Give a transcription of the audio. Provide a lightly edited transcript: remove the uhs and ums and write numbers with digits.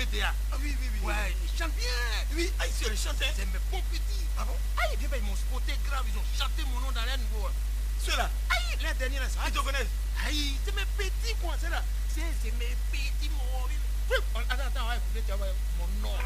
GTA. Ah oui, oui, oui. Ouais, ils chantent bien. Oui, ah, c'est le chanteur. C'est mes bons petits. Ah bon? Aïe, ils m'ont spoté grave, ils ont chanté mon nom dans les nouveaux. Ceux-là, Aïe, les derniers là, ça. ils te connaissent. Aïe, c'est mes petits quoi, c'est là. C'est mes petits mots. Attends, ouais, tu vas voir mon nom.